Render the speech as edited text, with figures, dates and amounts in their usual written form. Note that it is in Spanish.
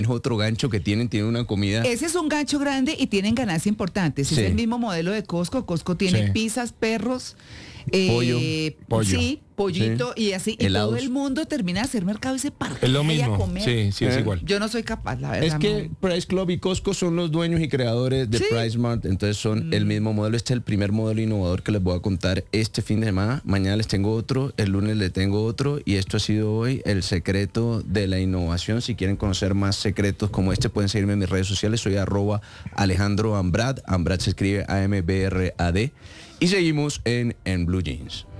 Es otro gancho que tienen una comida. Ese es un gancho grande y tienen ganancias importantes. Sí. Es el mismo modelo de Costco. Costco tiene Sí. pizzas, perros, Pollo. sí, pollito Sí. y así. Y Helados. todo el mundo termina de hacer mercado y se parte Es lo ahí a mismo. comer. Sí, sí, es igual. Yo no soy capaz, la verdad. Es que no. Price Club y Costco son los dueños y creadores de Sí. Price Mart, entonces son el mismo modelo. Este es el primer modelo innovador que les voy a contar este fin de semana. Mañana les tengo otro, el lunes les tengo otro, y esto ha sido hoy el secreto de la innovación. Si quieren conocer más secretos como este, pueden seguirme en mis redes sociales. Soy @Alejandro Ambrad. Ambrad se escribe AMBRAD. Y seguimos en Blue Jeans.